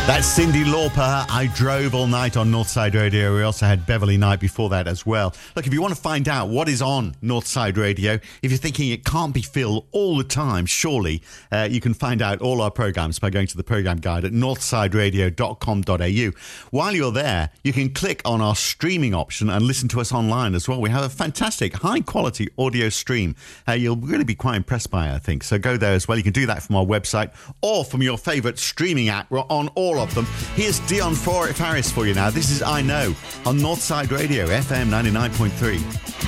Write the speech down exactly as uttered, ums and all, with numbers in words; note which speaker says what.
Speaker 1: That's Cyndi Lauper. I drove all night on Northside Radio. We also had Beverly Knight before that as well. Look, if you want to find out what is on Northside Radio, if you're thinking it can't be Phil all the time, surely uh, you can find out all our programs by going to the program guide at northside radio dot com dot a u. While you're there, you can click on our streaming option and listen to us online as well. We have a fantastic high-quality audio stream. Uh, you'll really be quite impressed by it, I think. So go there as well. You can do that from our website or from your favourite streaming app. We're on all of them. Here's Dion Faris for you now. This is I Know on Northside Radio, F M ninety-nine point three.